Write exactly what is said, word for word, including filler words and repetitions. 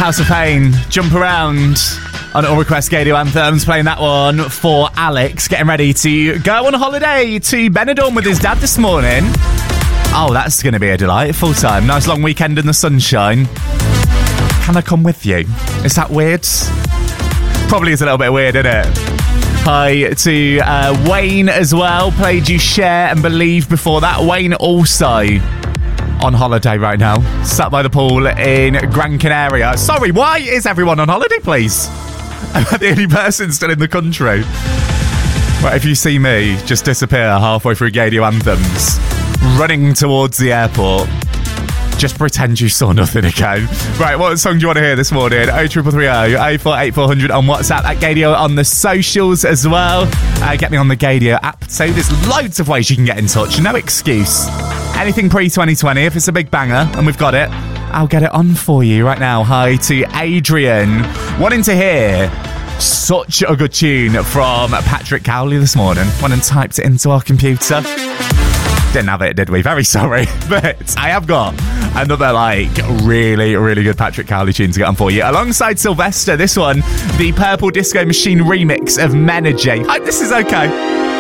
House of Pain, Jump Around on All Request Gadio Anthems, playing that one for Alex, getting ready to go on holiday to Benidorm with his dad this morning. Oh, that's going to be a delightful time. Nice long weekend in the sunshine. Can I come with you? Is that weird? Probably is a little bit weird, isn't it? Hi to uh, Wayne as well. Played You Share and Believe before that. Wayne also on holiday right now. Sat by the pool in Gran Canaria. Sorry, why is everyone on holiday, please? I'm the only person still in the country. Right, if you see me just disappear halfway through Gadio Anthems, running towards the airport, just pretend you saw nothing again. Right, what song do you want to hear this morning? oh three three three oh, eight four eight four hundred on WhatsApp, at Gadio on the socials as well. Uh, get me on the Gadio app. So there's loads of ways you can get in touch. No excuse. Anything pre twenty twenty, if it's a big banger and we've got it, I'll get it on for you right now. Hi to Adrian, wanting to hear such a good tune from Patrick Cowley this morning. Went and typed it into our computer. Didn't have it, did we? Very sorry. But I have got another, like, really, really good Patrick Cowley tune to get on for you. Alongside Sylvester, this one, the Purple Disco Machine remix of Menergy. Oh, this is okay.